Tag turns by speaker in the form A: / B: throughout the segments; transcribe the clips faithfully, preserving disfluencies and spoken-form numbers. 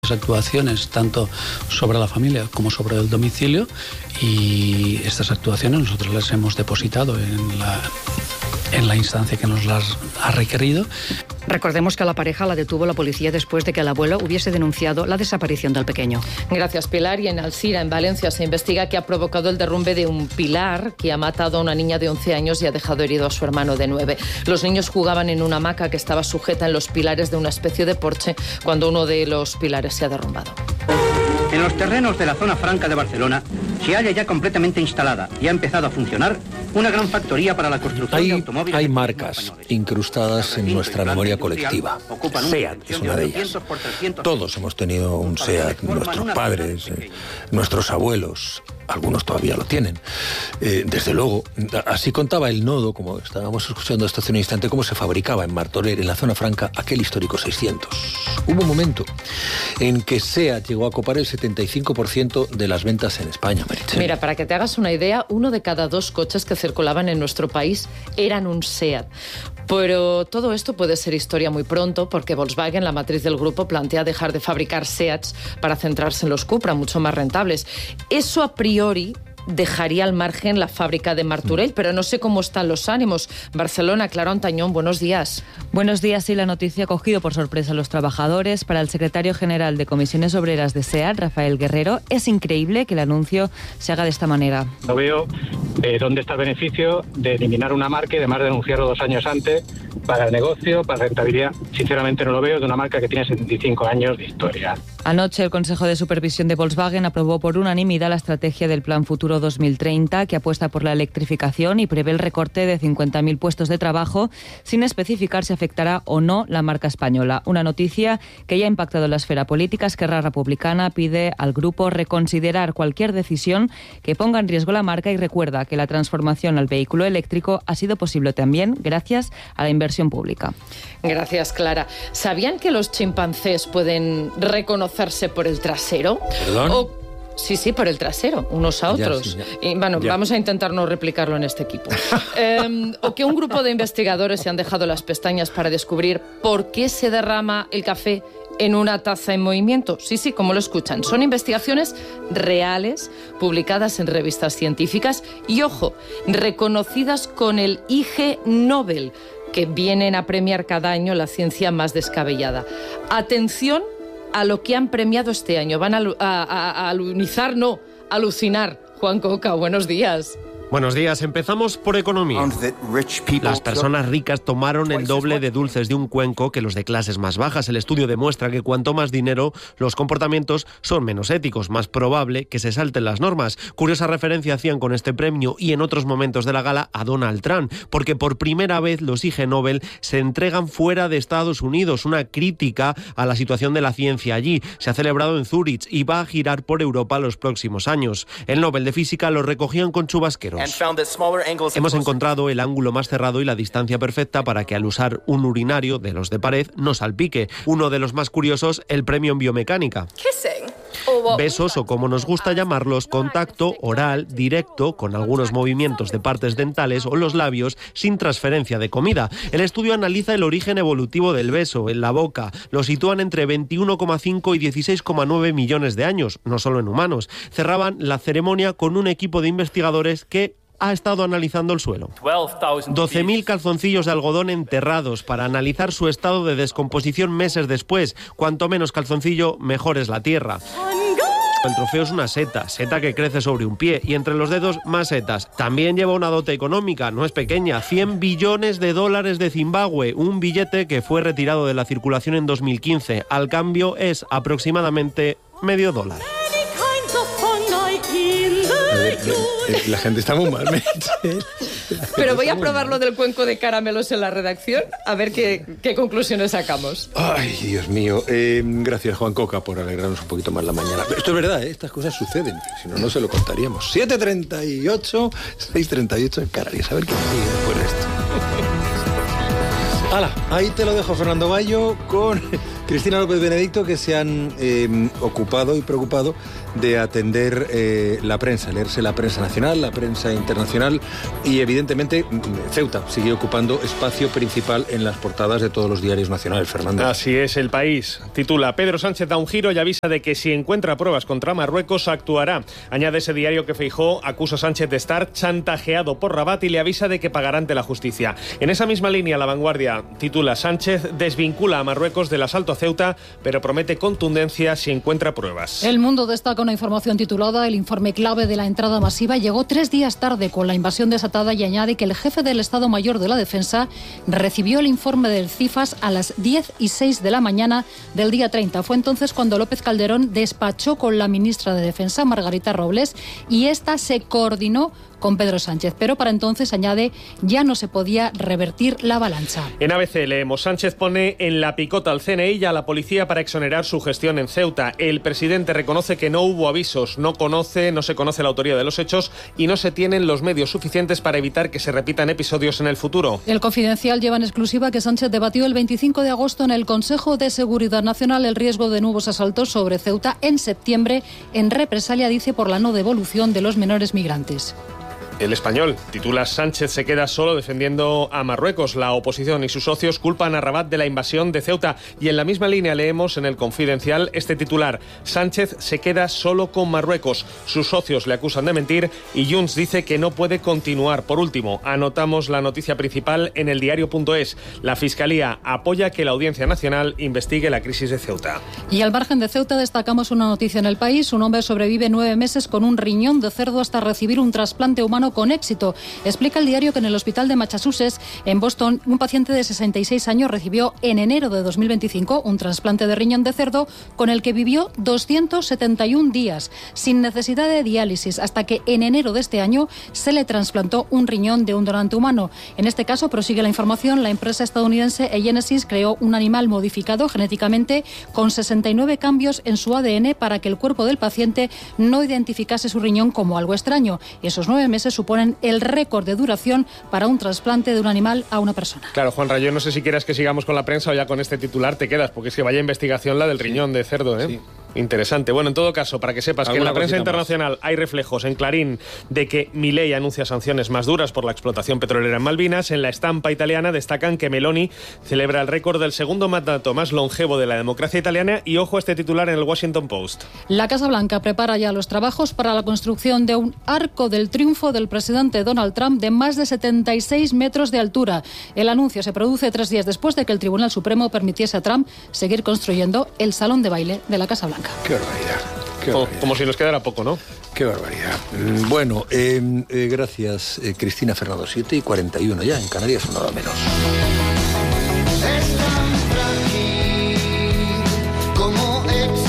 A: diferentes actuaciones, tanto sobre la familia como sobre el domicilio, y estas actuaciones nosotros las hemos depositado en la, en la instancia que nos las ha requerido.
B: Recordemos que a la pareja la detuvo la policía después de que el abuelo hubiese denunciado la desaparición del pequeño.
C: Gracias, Pilar. Y en Alcira, en Valencia, se investiga qué ha provocado el derrumbe de un pilar que ha matado a una niña de once años y ha dejado herido a su hermano de nueve. Los niños jugaban en una hamaca que estaba sujeta en los pilares de una especie de porche cuando uno de los pilares se ha derrumbado.
D: En los terrenos de la zona franca de Barcelona se halla ya completamente instalada y ha empezado a funcionar una gran factoría para la construcción
E: hay,
D: de automóviles.
E: Hay marcas incrustadas en nuestra memoria colectiva. SEAT es una de ellas. Todos hemos tenido un SEAT, nuestros padres, eh, nuestros abuelos, algunos todavía lo tienen. Eh, desde luego, así contaba el Nodo, como estábamos escuchando esto hace un instante, cómo se fabricaba en Martorell, en la zona franca, aquel histórico seiscientos. Hubo un momento en que SEAT llegó a copar el setenta y cinco por ciento de las ventas en España, Meritxell.
C: Mira, para que te hagas una idea, uno de cada dos coches que circulaban en nuestro país eran un SEAT. Pero todo esto puede ser historia muy pronto, porque Volkswagen, la matriz del grupo, plantea dejar de fabricar SEATs para centrarse en los Cupra, mucho más rentables. Eso a priori dejaría al margen la fábrica de Martorell, pero no sé cómo están los ánimos. Barcelona, Clara Ontañón, buenos días.
F: Buenos días. Sí, la noticia ha cogido por sorpresa a los trabajadores. Para el secretario general de Comisiones Obreras de SEAT, Rafael Guerrero, es increíble que el anuncio se haga de esta manera.
G: No veo eh, dónde está el beneficio de eliminar una marca y además denunciarlo dos años antes para el negocio, para rentabilidad. Sinceramente no lo veo, de una marca que tiene setenta y cinco años de historia.
F: Anoche el Consejo de Supervisión de Volkswagen aprobó por unanimidad la estrategia del Plan Futuro dos mil treinta, que apuesta por la electrificación y prevé el recorte de cincuenta mil puestos de trabajo, sin especificar si afectará o no la marca española. Una noticia que ya ha impactado en la esfera política. Esquerra Republicana pide al grupo reconsiderar cualquier decisión que ponga en riesgo la marca y recuerda que la transformación al vehículo eléctrico ha sido posible también gracias a la inversión pública.
C: Gracias, Clara. ¿Sabían que los chimpancés pueden reconocerse por el trasero?
E: ¿Perdón?
C: O... Sí, sí, por el trasero, unos a otros.
E: Ya, sí, ya.
C: Y, bueno,
E: ya.
C: Vamos a intentar no replicarlo en este equipo. eh, o que un grupo de investigadores se han dejado las pestañas para descubrir por qué se derrama el café en una taza en movimiento. Sí, sí, como lo escuchan. Son investigaciones reales, publicadas en revistas científicas y, ojo, reconocidas con el Ig Nobel, que vienen a premiar cada año la ciencia más descabellada. Atención a lo que han premiado este año. Van a, a, a, a alunizar, no, alucinar. Juan Coca, buenos días.
H: Buenos días. Empezamos por economía. Las personas ricas tomaron el doble de dulces de un cuenco que los de clases más bajas. El estudio demuestra que cuanto más dinero, los comportamientos son menos éticos, más probable que se salten las normas. Curiosa referencia hacían con este premio y en otros momentos de la gala a Donald Trump, porque por primera vez los Ig Nobel se entregan fuera de Estados Unidos, una crítica a la situación de la ciencia allí. Se ha celebrado en Zúrich y va a girar por Europa los próximos años. El Nobel de Física lo recogían con chubasqueros. Hemos encontrado el ángulo más cerrado y la distancia perfecta para que al usar un urinario de los de pared no salpique. Uno de los más curiosos, el premio en biomecánica. Besos, o como nos gusta llamarlos, contacto oral directo con algunos movimientos de partes dentales o los labios sin transferencia de comida. El estudio analiza el origen evolutivo del beso en la boca. Lo sitúan entre veintiuno coma cinco y dieciséis coma nueve millones de años, no solo en humanos. Cerraban la ceremonia con un equipo de investigadores que ha estado analizando el suelo. doce mil calzoncillos de algodón enterrados para analizar su estado de descomposición meses después. Cuanto menos calzoncillo, mejor es la tierra. El trofeo es una seta, seta que crece sobre un pie, y entre los dedos más setas. También lleva una dote económica, no es pequeña, cien billones de dólares de Zimbabue, un billete que fue retirado de la circulación en dos mil quince. Al cambio es aproximadamente medio dólar.
E: La gente está muy mal.
C: Pero voy a probar lo del cuenco de caramelos en la redacción, a ver qué, qué conclusiones sacamos.
E: Ay, Dios mío. Eh, gracias, Juan Coca, por alegrarnos un poquito más la mañana. Pero esto es verdad, ¿eh? Estas cosas suceden. Si no, no se lo contaríamos. siete treinta y ocho, seis treinta y ocho en Canarias. A ver qué sigue después de esto. ¡Hala! Ahí te lo dejo, Fernando Bayo, con Cristina López Benedicto, que se han eh, ocupado y preocupado de atender eh, la prensa, leerse la prensa nacional, la prensa internacional y evidentemente Ceuta sigue ocupando espacio principal en las portadas de todos los diarios nacionales. Fernando.
H: Así es, El País titula: Pedro Sánchez da un giro y avisa de que si encuentra pruebas contra Marruecos actuará. Añade ese diario que Feijóo acusa a Sánchez de estar chantajeado por Rabat y le avisa de que pagará ante la justicia. En esa misma línea, La Vanguardia titula: Sánchez desvincula a Marruecos del asalto a Ceuta, pero promete contundencia si encuentra pruebas.
I: El Mundo destaca una información titulada: el informe clave de la entrada masiva llegó tres días tarde con la invasión desatada, y añade que el jefe del Estado Mayor de la Defensa recibió el informe del CIFAS a las diez y seis de la mañana del día treinta. Fue entonces cuando López Calderón despachó con la ministra de Defensa, Margarita Robles, y esta se coordinó con Pedro Sánchez, pero para entonces, añade, ya no se podía revertir la avalancha.
H: En A B C leemos: Sánchez pone en la picota al C N I y a la policía para exonerar su gestión en Ceuta. El presidente reconoce que no hubo avisos, no conoce, no se conoce la autoría de los hechos y no se tienen los medios suficientes para evitar que se repitan episodios en el futuro.
I: El Confidencial lleva en exclusiva que Sánchez debatió el veinticinco de agosto en el Consejo de Seguridad Nacional el riesgo de nuevos asaltos sobre Ceuta en septiembre, en represalia, dice, por la no devolución de los menores migrantes.
H: El Español titula: Sánchez se queda solo defendiendo a Marruecos. La oposición y sus socios culpan a Rabat de la invasión de Ceuta. Y en la misma línea leemos en el Confidencial este titular: Sánchez se queda solo con Marruecos. Sus socios le acusan de mentir y Junts dice que no puede continuar. Por último, anotamos la noticia principal en el diario punto es. La Fiscalía apoya que la Audiencia Nacional investigue la crisis de Ceuta.
I: Y al margen de Ceuta destacamos una noticia en El País: un hombre sobrevive nueve meses con un riñón de cerdo hasta recibir un trasplante humano con éxito. Explica el diario que en el hospital de Massachusetts, en Boston, un paciente de sesenta y seis años recibió en enero de dos mil veinticinco un trasplante de riñón de cerdo con el que vivió doscientos setenta y un días, sin necesidad de diálisis, hasta que en enero de este año se le trasplantó un riñón de un donante humano. En este caso, prosigue la información, la empresa estadounidense Genesis creó un animal modificado genéticamente con sesenta y nueve cambios en su A D N para que el cuerpo del paciente no identificase su riñón como algo extraño. Esos nueve meses suponen el récord de duración para un trasplante de un animal a una persona.
H: Claro, Juan Rayo, no sé si quieres que sigamos con la prensa o ya con este titular te quedas, porque es que vaya investigación la del riñón de cerdo, ¿eh? Sí. Interesante. Bueno, en todo caso, para que sepas que en la prensa internacional más hay reflejos en Clarín de que Milei anuncia sanciones más duras por la explotación petrolera en Malvinas. En la estampa italiana destacan que Meloni celebra el récord del segundo mandato más longevo de la democracia italiana y ojo a este titular en el Washington Post.
I: La Casa Blanca prepara ya los trabajos para la construcción de un arco del triunfo del presidente Donald Trump de más de setenta y seis metros de altura. El anuncio se produce tres días después de que el Tribunal Supremo permitiese a Trump seguir construyendo el salón de baile de la Casa Blanca.
E: Qué barbaridad. Qué
H: como,
E: barbaridad.
H: como si nos quedara poco, ¿no?
E: Qué barbaridad. Bueno, eh, eh, gracias, eh, Cristina Fernando. siete y cuarenta y uno ya, en Canarias una hora menos.
J: Es tan frágil como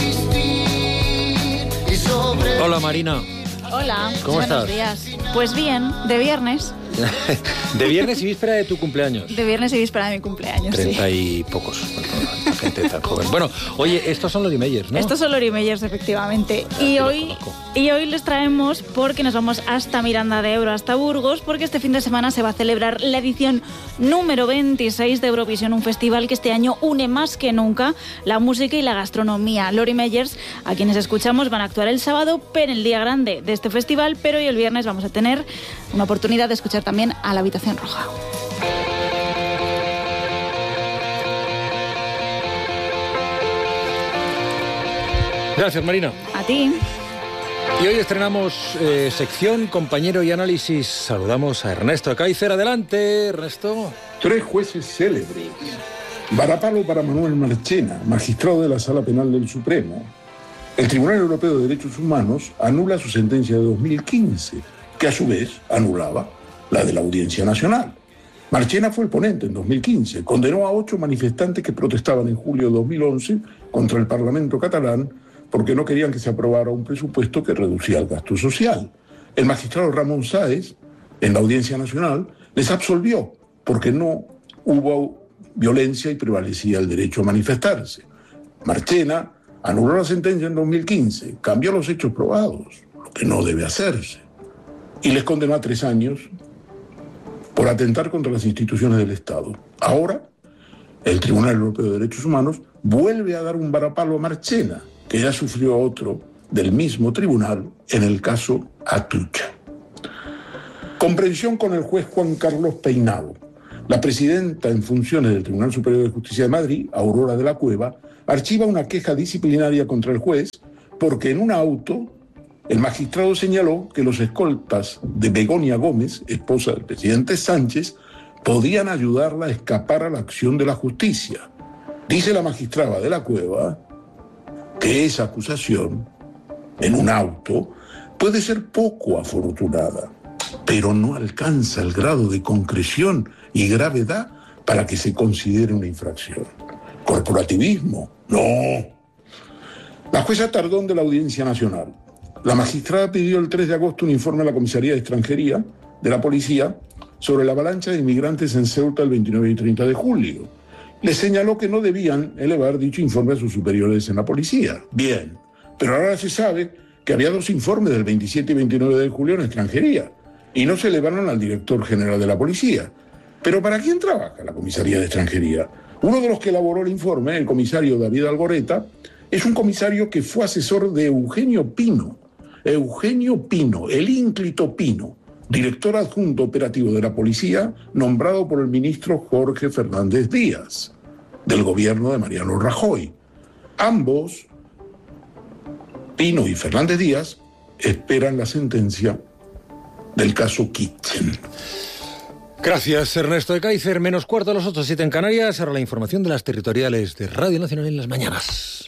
J: existir y sobre...
E: Hola, Marina.
K: Hola.
E: ¿Cómo
K: buenos
E: estás?
K: días. Pues bien, de viernes.
E: De viernes y víspera de tu cumpleaños.
K: De viernes y víspera de mi cumpleaños,
E: Treinta
K: sí.
E: y pocos. Bueno, gente tan joven. Bueno, oye, estos son los Meyers, ¿no?
K: Estos son Lori Meyers, efectivamente.
E: Ya,
K: y,
E: yo
K: hoy, y hoy les traemos porque nos vamos hasta Miranda de Ebro, hasta Burgos, porque este fin de semana se va a celebrar la edición número veintiséis de Eurovisión, un festival que este año une más que nunca la música y la gastronomía. Lori Meyers, a quienes escuchamos, van a actuar el sábado, pero en el día grande de este festival, pero hoy el viernes vamos a tener una oportunidad de escuchar también a la Habitación Roja.
E: Gracias, Marina.
K: A ti.
E: Y hoy estrenamos eh, sección, compañero y análisis. Saludamos a Ernesto Cáicer. Adelante, Ernesto.
L: Tres jueces célebres. Varapalo para Manuel Marchena, magistrado de la Sala Penal del Supremo. El Tribunal Europeo de Derechos Humanos anula su sentencia de dos mil quince, que a su vez anulaba la de la Audiencia Nacional. Marchena fue el ponente en dos mil quince. Condenó a ocho manifestantes que protestaban en julio de dos mil once contra el Parlamento catalán porque no querían que se aprobara un presupuesto que reducía el gasto social. El magistrado Ramón Sáez, en la Audiencia Nacional, les absolvió porque no hubo violencia y prevalecía el derecho a manifestarse. Marchena anuló la sentencia en dos mil quince, cambió los hechos probados, lo que no debe hacerse, y les condenó a tres años por atentar contra las instituciones del Estado. Ahora el Tribunal Europeo de Derechos Humanos vuelve a dar un varapalo a Marchena, que ya sufrió otro del mismo tribunal en el caso Atucha. Comprensión con el juez Juan Carlos Peinado. La presidenta en funciones del Tribunal Superior de Justicia de Madrid, Aurora de la Cueva, archiva una queja disciplinaria contra el juez porque en un auto el magistrado señaló que los escoltas de Begoña Gómez, esposa del presidente Sánchez, podían ayudarla a escapar a la acción de la justicia. Dice la magistrada de la Cueva que esa acusación en un auto puede ser poco afortunada, pero no alcanza el grado de concreción y gravedad para que se considere una infracción. ¿Corporativismo? No. La jueza Tardón de la Audiencia Nacional. La magistrada pidió el tres de agosto un informe a la Comisaría de Extranjería de la Policía sobre la avalancha de inmigrantes en Ceuta el veintinueve y treinta de julio. Le señaló que no debían elevar dicho informe a sus superiores en la policía. Bien, pero ahora se sabe que había dos informes del veintisiete y veintinueve de julio en Extranjería y no se elevaron al director general de la policía. ¿Pero para quién trabaja la Comisaría de Extranjería? Uno de los que elaboró el informe, el comisario David Algoreta, es un comisario que fue asesor de Eugenio Pino. Eugenio Pino, el ínclito Pino, director adjunto operativo de la policía, nombrado por el ministro Jorge Fernández Díaz, del gobierno de Mariano Rajoy. Ambos, Pino y Fernández Díaz, esperan la sentencia del caso Kitchen.
E: Gracias, Ernesto de Kaiser. Menos cuarto a las ocho, siete en Canarias. Ahora la información de las territoriales de Radio Nacional en las mañanas.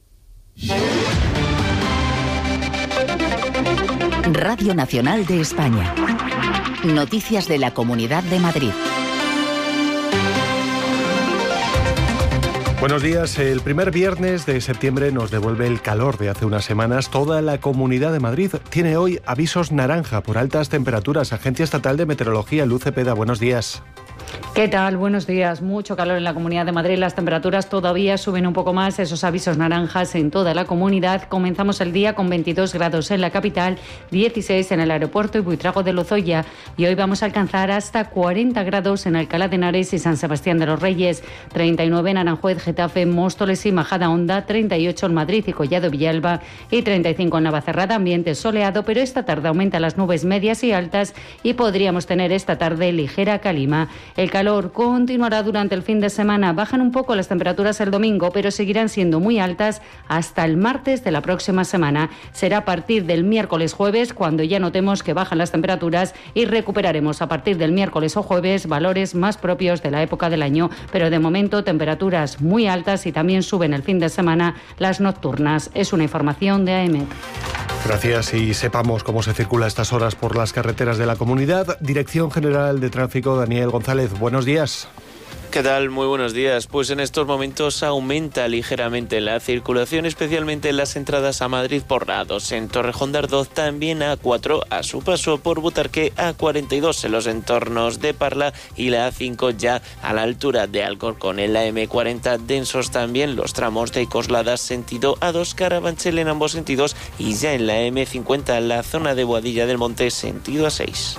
M: Radio Nacional de España. Noticias de la Comunidad de Madrid.
H: Buenos días. El primer viernes de septiembre nos devuelve el calor de hace unas semanas. Toda la Comunidad de Madrid tiene hoy avisos naranja por altas temperaturas. Agencia Estatal de Meteorología, Luz Cepeda, buenos días.
B: ¿Qué tal? Buenos días. Mucho calor en la Comunidad de Madrid. Las temperaturas todavía suben un poco más. Esos avisos naranjas en toda la comunidad. Comenzamos el día con veintidós grados en la capital, dieciséis en el aeropuerto y Buitrago de Lozoya. Y hoy vamos a alcanzar hasta cuarenta grados en Alcalá de Henares y San Sebastián de los Reyes, treinta y nueve en Aranjuez, Getafe, Móstoles y Majadahonda, treinta y ocho en Madrid y Collado Villalba y treinta y cinco en Navacerrada. Ambiente soleado, pero esta tarde aumentan las nubes medias y altas y podríamos tener esta tarde ligera calima. El calor continuará durante el fin de semana. Bajan un poco las temperaturas el domingo, pero seguirán siendo muy altas hasta el martes de la próxima semana. Será a partir del miércoles jueves cuando ya notemos que bajan las temperaturas y recuperaremos a partir del miércoles o jueves valores más propios de la época del año. Pero de momento temperaturas muy altas y también suben el fin de semana las nocturnas. Es una información de A E M E T.
H: Gracias y sepamos cómo se circula a estas horas por las carreteras de la comunidad. Dirección General de Tráfico, Daniel González, buenos días.
N: ¿Qué tal? Muy buenos días. Pues en estos momentos aumenta ligeramente la circulación, especialmente en las entradas a Madrid por la A dos. En Torrejón de Ardoz también A cuatro a su paso por Butarque, A cuarenta y dos en los entornos de Parla y la A cinco ya a la altura de Alcorcón. En la eme cuarenta densos también los tramos de Coslada sentido A dos, Carabanchel en ambos sentidos y ya en la eme cincuenta en la zona de Boadilla del Monte sentido A seis.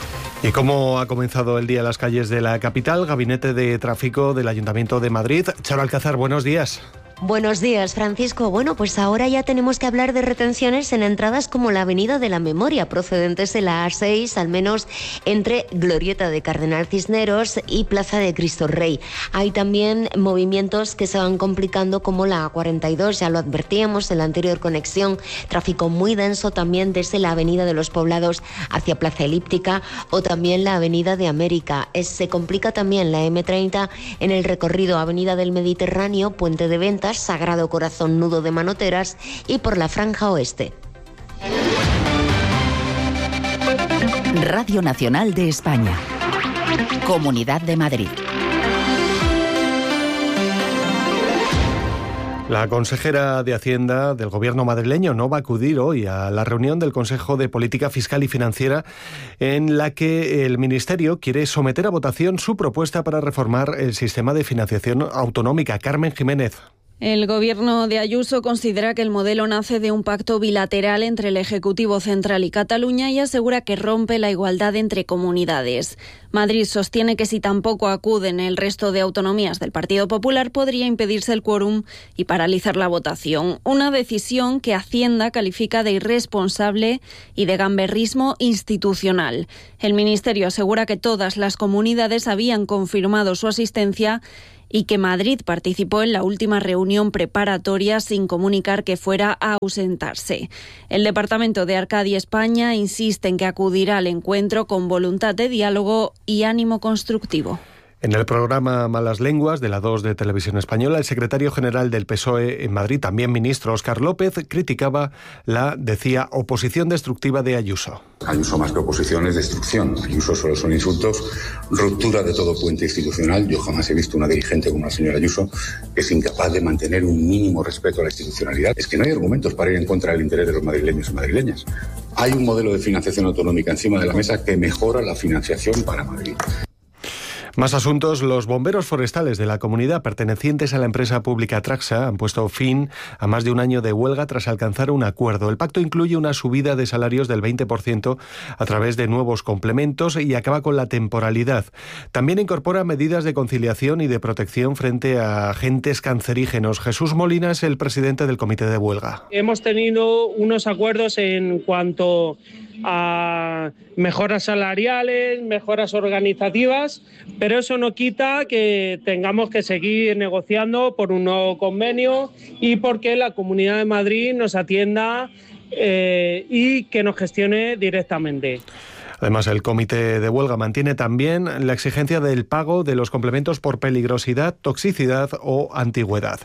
H: ¿Y cómo ha comenzado el día en las calles de la capital? Gabinete de Tráfico del Ayuntamiento de Madrid. Charo Alcázar, buenos días.
O: Buenos días, Francisco. Bueno, pues ahora ya tenemos que hablar de retenciones en entradas como la Avenida de la Memoria, procedentes de la A seis, al menos entre Glorieta de Cardenal Cisneros y Plaza de Cristo Rey. Hay también movimientos que se van complicando como la A cuarenta y dos, ya lo advertíamos en la anterior conexión, tráfico muy denso también desde la Avenida de los Poblados hacia Plaza Elíptica o también la Avenida de América. Es, se complica también la eme treinta en el recorrido Avenida del Mediterráneo, Puente de Ventas, Sagrado Corazón, nudo de Manoteras y por la Franja Oeste.
M: Radio Nacional de España. Comunidad de Madrid.
H: La consejera de Hacienda del Gobierno madrileño no va a acudir hoy a la reunión del Consejo de Política Fiscal y Financiera en la que el Ministerio quiere someter a votación su propuesta para reformar el sistema de financiación autonómica. Carmen Jiménez.
P: El gobierno de Ayuso considera que el modelo nace de un pacto bilateral entre el Ejecutivo Central y Cataluña y asegura que rompe la igualdad entre comunidades. Madrid sostiene que si tampoco acuden el resto de autonomías del Partido Popular podría impedirse el quórum y paralizar la votación. Una decisión que Hacienda califica de irresponsable y de gamberrismo institucional. El Ministerio asegura que todas las comunidades habían confirmado su asistencia y que Madrid participó en la última reunión preparatoria sin comunicar que fuera a ausentarse. El Departamento de Arcadia España insiste en que acudirá al encuentro con voluntad de diálogo y ánimo constructivo.
Q: En el programa Malas Lenguas de la dos de Televisión Española, el secretario general del P S O E en Madrid, también ministro Óscar López, criticaba la, decía, oposición destructiva de Ayuso.
R: Ayuso más que oposición es destrucción. Ayuso solo son insultos, ruptura de todo puente institucional. Yo jamás he visto una dirigente como la señora Ayuso que es incapaz de mantener un mínimo respeto a la institucionalidad. Es que no hay argumentos para ir en contra del interés de los madrileños y madrileñas. Hay un modelo de financiación autonómica encima de la mesa que mejora la financiación para Madrid.
Q: Más asuntos. Los bomberos forestales de la comunidad pertenecientes a la empresa pública Traxa han puesto fin a más de un año de huelga tras alcanzar un acuerdo. El pacto incluye una subida de salarios del veinte por ciento a través de nuevos complementos y acaba con la temporalidad. También incorpora medidas de conciliación y de protección frente a agentes cancerígenos. Jesús Molina es el presidente del comité de huelga.
S: Hemos tenido unos acuerdos en cuanto a mejoras salariales, mejoras organizativas, pero eso no quita que tengamos que seguir negociando por un nuevo convenio y porque la Comunidad de Madrid nos atienda eh, y que nos gestione directamente.
Q: Además, el comité de huelga mantiene también la exigencia del pago de los complementos por peligrosidad, toxicidad o antigüedad.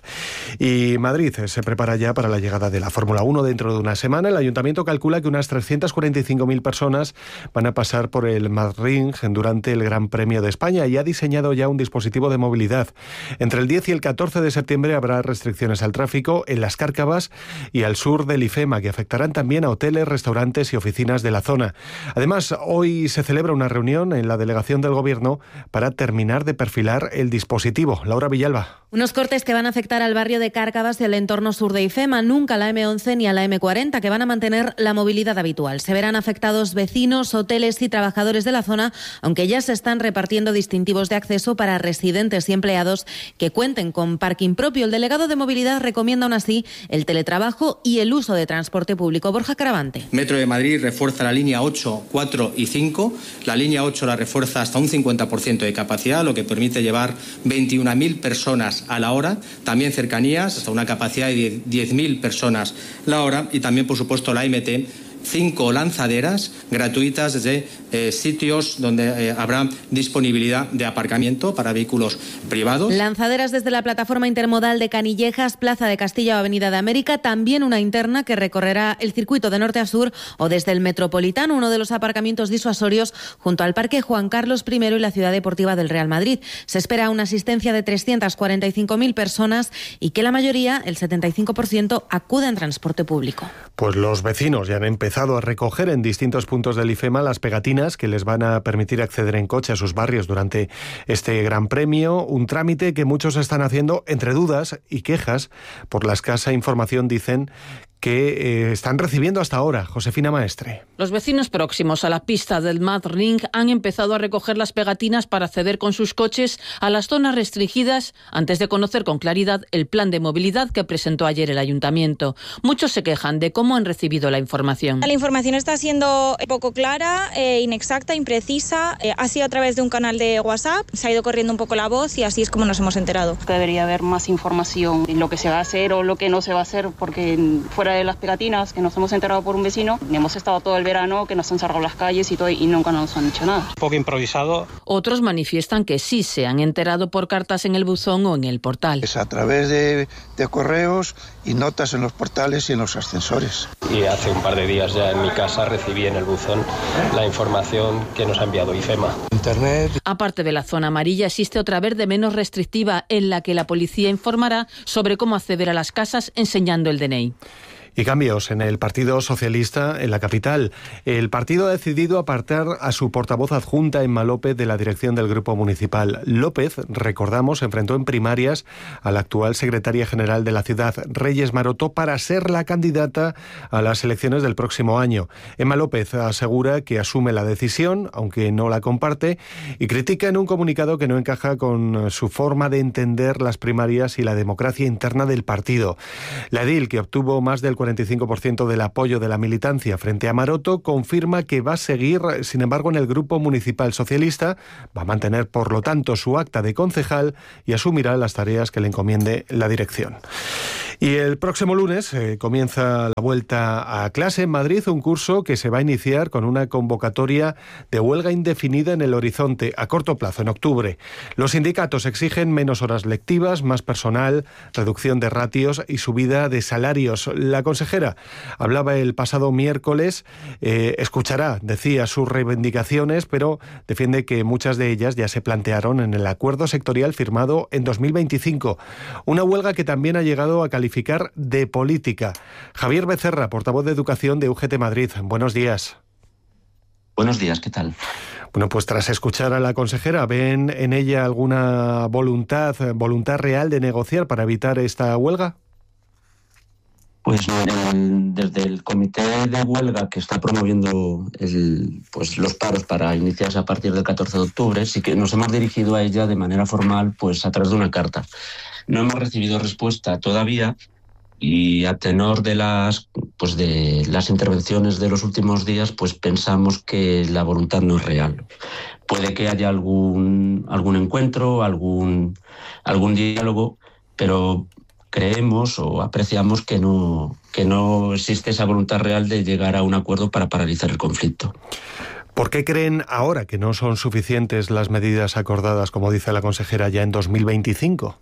Q: Y Madrid se prepara ya para la llegada de la Fórmula uno dentro de una semana. El Ayuntamiento calcula que unas trescientas cuarenta y cinco mil personas van a pasar por el Madrid durante el Gran Premio de España y ha diseñado ya un dispositivo de movilidad. Entre el diez y el catorce de septiembre habrá restricciones al tráfico en las Cárcavas y al sur del IFEMA, que afectarán también a hoteles, restaurantes y oficinas de la zona. Además, hoy se celebra una reunión en la delegación del Gobierno para terminar de perfilar el dispositivo. Laura Villalba.
T: Unos cortes que van a afectar al barrio de Cárcavas y el entorno sur de IFEMA, nunca a la eme once ni a la eme cuarenta, que van a mantener la movilidad habitual. Se verán afectados vecinos, hoteles y trabajadores de la zona, aunque ya se están repartiendo distintivos de acceso para residentes y empleados que cuenten con parking propio. El delegado de movilidad recomienda aún así el teletrabajo y el uso de transporte público. Borja Caravante.
U: Metro de Madrid refuerza la línea ocho, cuatro y cinco. La línea ocho la refuerza hasta un cincuenta por ciento de capacidad, lo que permite llevar veintiuna mil personas a la hora. También cercanías, hasta una capacidad de diez mil personas la hora. Y también, por supuesto, la eme te. Cinco lanzaderas gratuitas desde eh, sitios donde eh, habrá disponibilidad de aparcamiento para vehículos privados.
T: Lanzaderas desde la plataforma intermodal de Canillejas, Plaza de Castilla o Avenida de América. También una interna que recorrerá el circuito de norte a sur o desde el Metropolitano, uno de los aparcamientos disuasorios junto al Parque Juan Carlos primero y la Ciudad Deportiva del Real Madrid. Se espera una asistencia de trescientas cuarenta y cinco mil personas y que la mayoría, el setenta y cinco por ciento, acude en transporte público.
Q: Pues los vecinos ya han empezado a recoger en distintos puntos del IFEMA las pegatinas que les van a permitir acceder en coche a sus barrios durante este Gran Premio, un trámite que muchos están haciendo entre dudas y quejas por la escasa información, dicen, que eh, están recibiendo hasta ahora. Josefina Maestre.
V: Los vecinos próximos a la pista del Mad Ring han empezado a recoger las pegatinas para acceder con sus coches a las zonas restringidas antes de conocer con claridad el plan de movilidad que presentó ayer el Ayuntamiento. Muchos se quejan de cómo han recibido la información.
W: La información está siendo poco clara, eh, inexacta, imprecisa. Eh, ha sido a través de un canal de WhatsApp. Se ha ido corriendo un poco la voz y así es como nos hemos enterado.
X: Debería haber más información en lo que se va a hacer o lo que no se va a hacer, porque fuera de las pegatinas que nos hemos enterado por un vecino, hemos estado todo el verano que nos han cerrado las calles y todo y nunca nos han dicho nada.
Y: Un poco improvisado.
V: Otros manifiestan que sí se han enterado por cartas en el buzón o en el portal.
Z: Es a través de, de correos y notas en los portales y en los ascensores.
Y: Y hace un par de días ya en mi casa recibí en el buzón la información que nos ha enviado IFEMA.
V: Internet. Aparte de la zona amarilla, existe otra verde menos restrictiva en la que la policía informará sobre cómo acceder a las casas enseñando el D N I.
Q: Y cambios en el Partido Socialista en la capital. El partido ha decidido apartar a su portavoz adjunta, Emma López, de la dirección del Grupo Municipal. López, recordamos, se enfrentó en primarias a la actual secretaria general de la ciudad, Reyes Maroto, para ser la candidata a las elecciones del próximo año. Emma López asegura que asume la decisión, aunque no la comparte, y critica en un comunicado que no encaja con su forma de entender las primarias y la democracia interna del partido. La edil, que obtuvo más del cuarenta y cinco por ciento del apoyo de la militancia frente a Maroto, confirma que va a seguir, sin embargo, en el Grupo Municipal Socialista, va a mantener, por lo tanto, su acta de concejal y asumirá las tareas que le encomiende la dirección. Y el próximo lunes eh, comienza la vuelta a clase en Madrid, un curso que se va a iniciar con una convocatoria de huelga indefinida en el horizonte a corto plazo, en octubre. Los sindicatos exigen menos horas lectivas, más personal, reducción de ratios y subida de salarios. La consejera hablaba el pasado miércoles, eh, escuchará, decía, sus reivindicaciones, pero defiende que muchas de ellas ya se plantearon en el acuerdo sectorial firmado en dos mil veinticinco. Una huelga que también ha llegado a calificar de política. Javier Becerra, portavoz de Educación de U G T Madrid. Buenos días.
A: Buenos días, ¿qué tal?
Q: Bueno, pues tras escuchar a la consejera, ¿ven en ella alguna voluntad, voluntad real de negociar para evitar esta huelga?
A: Pues el, desde el comité de huelga que está promoviendo el, pues los paros para iniciarse a partir del catorce de octubre, sí que nos hemos dirigido a ella de manera formal, pues a través de una carta. No hemos recibido respuesta todavía y a tenor de las, pues de las intervenciones de los últimos días, pues pensamos que la voluntad no es real. Puede que haya algún, algún encuentro, algún, algún diálogo, pero creemos o apreciamos que no, que no existe esa voluntad real de llegar a un acuerdo para paralizar el conflicto.
Q: ¿Por qué creen ahora que no son suficientes las medidas acordadas, como dice la consejera, ya en dos mil veinticinco?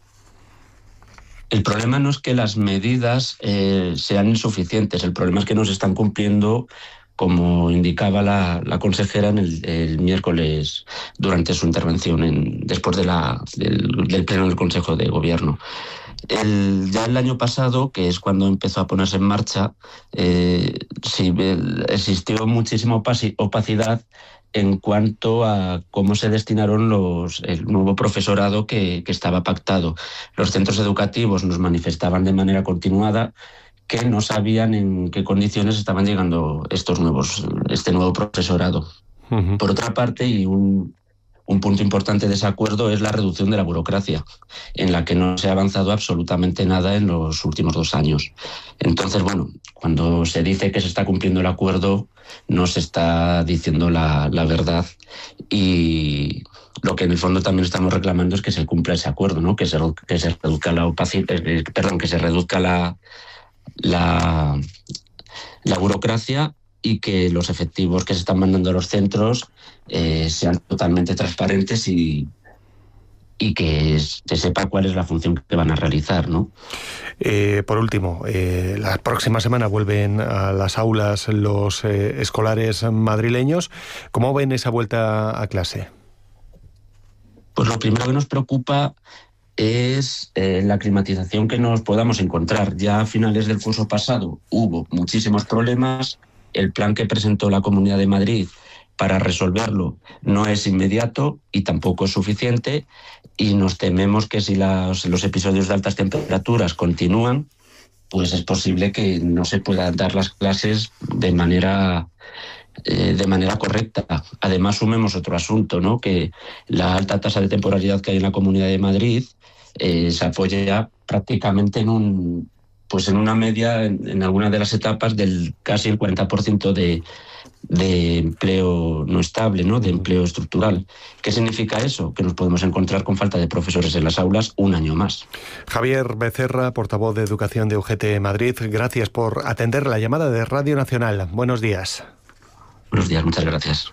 A: El problema no es que las medidas eh, sean insuficientes, el problema es que no se están cumpliendo, como indicaba la, la consejera en el, el miércoles durante su intervención en, después de la, del, del pleno del Consejo de Gobierno. El, ya el año pasado, que es cuando empezó a ponerse en marcha, eh, sí, existió muchísima opacidad en cuanto a cómo se destinaron los, el nuevo profesorado que, que estaba pactado. Los centros educativos nos manifestaban de manera continuada que no sabían en qué condiciones estaban llegando estos nuevos, este nuevo profesorado. Uh-huh. Por otra parte, y un, un punto importante de ese acuerdo es la reducción de la burocracia, en la que no se ha avanzado absolutamente nada en los últimos dos años. Entonces, bueno, cuando se dice que se está cumpliendo el acuerdo, no se está diciendo la, la verdad, y lo que en el fondo también estamos reclamando es que se cumpla ese acuerdo, ¿no? Que se, que se reduzca la opacidad, eh, perdón, que se reduzca la, la, la burocracia y que los efectivos que se están mandando a los centros eh, sean totalmente transparentes y, y que se sepa cuál es la función que van a realizar, ¿no?
Q: Eh, por último, eh, la próxima semana vuelven a las aulas los eh, escolares madrileños. ¿Cómo ven esa vuelta a clase?
A: Pues lo primero que nos preocupa es eh, la climatización que nos podamos encontrar. Ya a finales del curso pasado hubo muchísimos problemas. El plan que presentó la Comunidad de Madrid para resolverlo no es inmediato y tampoco es suficiente, y nos tememos que si las, los episodios de altas temperaturas continúan, pues es posible que no se puedan dar las clases de manera, eh, de manera correcta. Además, sumemos otro asunto, ¿no? Que la alta tasa de temporalidad que hay en la Comunidad de Madrid eh, se apoya ya prácticamente en un pues en una media, en, en algunas de las etapas, del casi el cuarenta por ciento de, de empleo no estable, ¿no? De empleo estructural. ¿Qué significa eso? Que nos podemos encontrar con falta de profesores en las aulas un año más.
Q: Javier Becerra, portavoz de Educación de U G T Madrid, gracias por atender la llamada de Radio Nacional. Buenos días.
A: Buenos días, muchas gracias.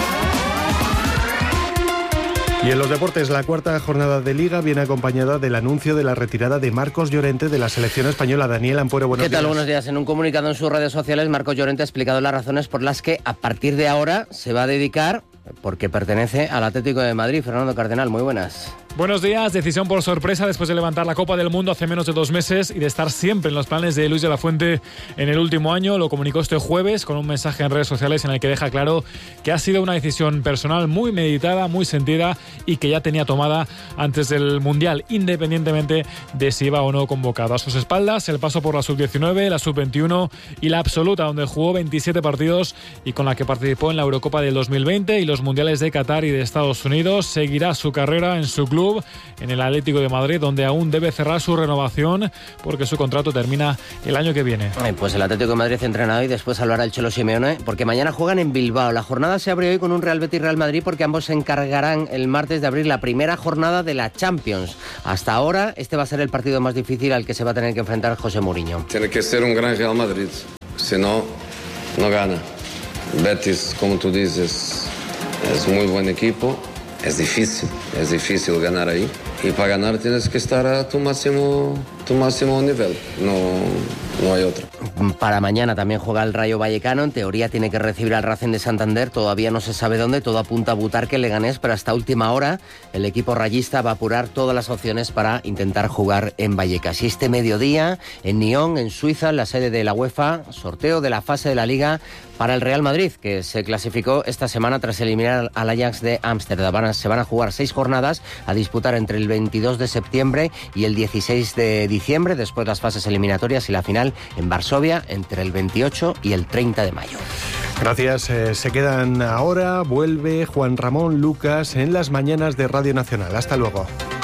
Q: Y en los deportes, la cuarta jornada de Liga viene acompañada del anuncio de la retirada de Marcos Llorente de la selección española. Daniel Ampuero, buenos días.
C: ¿Qué tal? Buenos días. En un comunicado en sus redes sociales, Marcos Llorente ha explicado las razones por las que a partir de ahora se va a dedicar porque pertenece al Atlético de Madrid. Fernando Cardenal, muy buenas.
D: Buenos días. Decisión por sorpresa después de levantar la Copa del Mundo hace menos de dos meses y de estar siempre en los planes de Luis de la Fuente en el último año. Lo comunicó este jueves con un mensaje en redes sociales en el que deja claro que ha sido una decisión personal muy meditada, muy sentida y que ya tenía tomada antes del Mundial, independientemente de si iba o no convocado. A sus espaldas el paso por la sub diecinueve, la sub veintiuno y la absoluta, donde jugó veintisiete partidos y con la que participó en la Eurocopa del dos mil veinte y los Mundiales de Qatar y de Estados Unidos. Seguirá su carrera en su club, en el Atlético de Madrid, donde aún debe cerrar su renovación porque su contrato termina el año que viene.
C: Pues el Atlético de Madrid entrenado y después hablará el Cholo Simeone, porque mañana juegan en Bilbao. La jornada se abre hoy con un Real Betis Real Madrid, porque ambos se encargarán el martes de abrir la primera jornada de la Champions. Hasta ahora este va a ser el partido más difícil al que se va a tener que enfrentar José Mourinho.
F: Tiene que ser un gran Real Madrid, si no, no gana. Betis, como tú dices, es muy buen equipo. Es difícil, es difícil ganar ahí. Y para ganar tienes que estar a tu máximo, tu máximo nivel. No, no hay otro.
C: Para mañana también juega el Rayo Vallecano. En teoría tiene que recibir al Racing de Santander. Todavía no se sabe dónde. Todo apunta a Butarque, Leganés, pero hasta última hora el equipo rayista va a apurar todas las opciones para intentar jugar en Vallecas. Y este mediodía en Nyon, en Suiza, en la sede de la UEFA, sorteo de la fase de la Liga para el Real Madrid, que se clasificó esta semana tras eliminar al Ajax de Ámsterdam. Se van a jugar seis jornadas a disputar entre el veintidós de septiembre y el dieciséis de diciembre, después las fases eliminatorias y la final en Varsovia entre el veintiocho y el treinta de mayo.
Q: Gracias. Eh, se quedan ahora. Vuelve Juan Ramón Lucas en las mañanas de Radio Nacional. Hasta luego.